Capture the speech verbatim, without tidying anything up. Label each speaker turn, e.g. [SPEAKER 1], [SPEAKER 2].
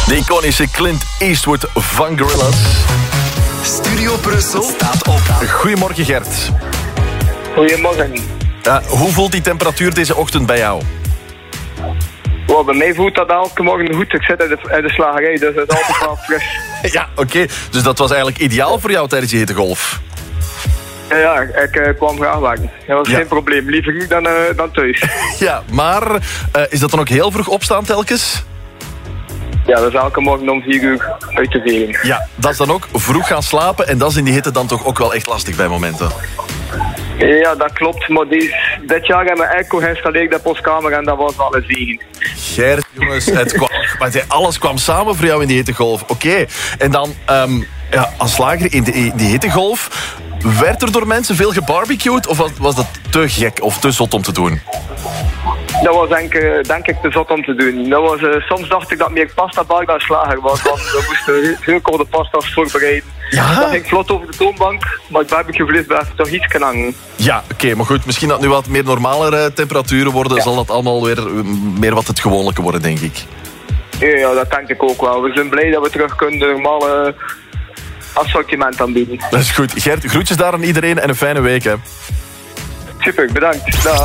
[SPEAKER 1] De iconische Clint Eastwood van Gorillaz.
[SPEAKER 2] Studio Brussel staat op.
[SPEAKER 1] Goedemorgen Gert.
[SPEAKER 3] Goedemorgen.
[SPEAKER 1] Uh, hoe voelt die temperatuur deze ochtend bij jou?
[SPEAKER 3] Wow, bij mij voelt dat elke morgen goed. Ik zit in de, in de slagerij, dus het is altijd wel fris.
[SPEAKER 1] Ja, oké. Okay. Dus dat was eigenlijk ideaal voor jou tijdens je hittegolf?
[SPEAKER 3] Ja, ja ik uh, kwam graag werken. Dat was
[SPEAKER 1] ja.
[SPEAKER 3] geen probleem. Liever nu dan, uh, dan thuis.
[SPEAKER 1] Ja, maar uh, is dat dan ook heel vroeg opstaan telkens?
[SPEAKER 3] Ja, dat is elke morgen om vier uur uit de vering.
[SPEAKER 1] Ja, dat is dan ook vroeg gaan slapen en dat is in die hitte dan toch ook wel echt lastig bij momenten.
[SPEAKER 3] Ja, dat klopt. Maar die, dit jaar hebben we Echo geïnstalleerd op onze kamer en dat was wel een zegen.
[SPEAKER 1] Gert, jongens, het kwam, maar alles kwam samen voor jou in die hittegolf. Oké, okay. En dan um, ja, als slager in, de, in die hittegolf, werd er door mensen veel gebarbecued of was, was dat te gek of te zot om te doen?
[SPEAKER 3] Dat was denk, uh, denk ik te zot om te doen. Dat was, uh, soms dacht ik dat meer pasta bar dan slager was, want we moesten heel korte pasta's voorbereiden.
[SPEAKER 1] Ja?
[SPEAKER 3] Dat ging vlot over de toonbank, maar het barbecue blijft toch iets kunnen hangen.
[SPEAKER 1] Ja, oké, okay, maar goed, misschien dat nu wat meer normalere temperaturen worden, ja. Zal dat allemaal weer uh, meer wat het gewone worden, denk ik.
[SPEAKER 3] Ja, ja, dat denk ik ook wel. We zijn blij dat we terug kunnen de normale assortiment aanbieden.
[SPEAKER 1] Dat is goed. Gert, groetjes daar aan iedereen en een fijne week, hè.
[SPEAKER 3] Super, bedankt. Dag.